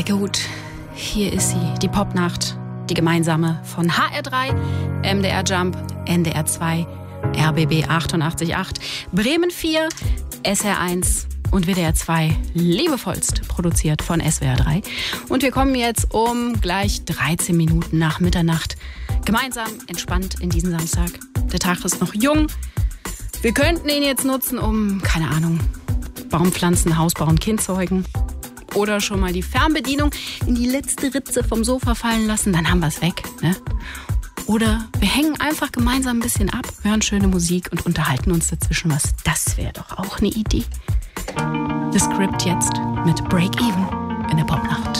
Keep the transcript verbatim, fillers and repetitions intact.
gut, hier ist sie, die Popnacht, die gemeinsame von H R drei, M D R Jump, N D R zwei, R B B achtundachtzig Komma acht, Bremen vier, S R eins und W D R zwei, liebevollst produziert von S W R drei. Und wir kommen jetzt um gleich dreizehn Minuten nach Mitternacht gemeinsam entspannt in diesen Samstag. Der Tag ist noch jung. Wir könnten ihn jetzt nutzen, um, keine Ahnung, Baum pflanzen, Haus bauen, Kind zeugen. Oder schon mal die Fernbedienung in die letzte Ritze vom Sofa fallen lassen, dann haben wir es weg. Ne? Oder wir hängen einfach gemeinsam ein bisschen ab, hören schöne Musik und unterhalten uns dazwischen was. Das wäre doch auch eine Idee. The Script jetzt mit Break Even in der Popnacht.